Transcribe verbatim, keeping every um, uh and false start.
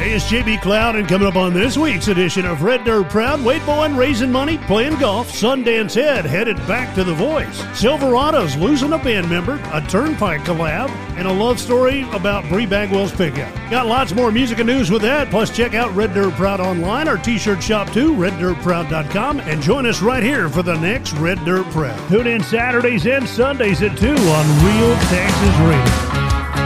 Hey, it's J B Cloud, and coming up on this week's edition of Red Dirt Proud, Wade Bowen raising money, playing golf, Sundance Head headed back to The Voice, Silverado's losing a band member, a Turnpike collab, and a love story about Bree Bagwell's pickup. Got lots more music and news with that, plus check out Red Dirt Proud online, our t-shirt shop too, red dirt proud dot com, and join us right here for the next Red Dirt Proud. Tune in Saturdays and Sundays at two on Real Texas Radio.